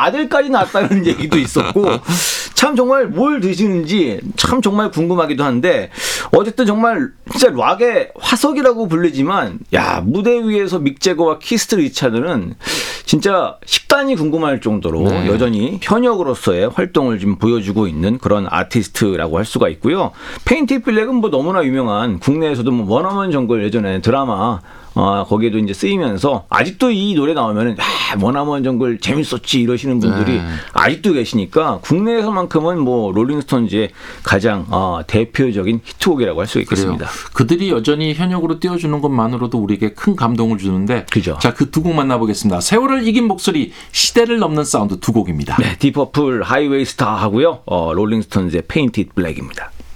아들까지 낳았다는 얘기도 있었고 참 정말 뭘 드시는지 참 정말 궁금하기도 한데 어쨌든 정말 진짜 락의 화석이라고 불리지만 야 무대 위에서 믹 제거와 키스 리차드는 진짜 식단이 궁금할 정도로 네. 여전히 현역으로서의 활동을 지금 보여주고 있는 그런 아티스트라고 할 수가 있고요. 페인티드 블랙은 뭐 너무나 유명한 국내에서도 뭐 원어원 정글 예전에 드라마 거기에도 이제 쓰이면서 아직도 이 노래 나오면은 원어원 정글 재밌었지 이러시는 분들이 네. 아직도 계시니까 국내에서만큼은 뭐 롤링스톤즈의 가장 대표적인 히트곡이라고 할 수 있겠습니다. 그래요. 그들이 여전히 현역으로 띄워주는 것만으로도 우리에게 큰 감동을 주는데 그죠. 자, 그 두 곡 만나보겠습니다. 세월을 이긴 목소리, 시대를 넘는 사운드 두 곡입니다. 네, 디퍼플 하이웨이 스타 하고요. 롤링스톤즈의 페인티드 블랙입니다.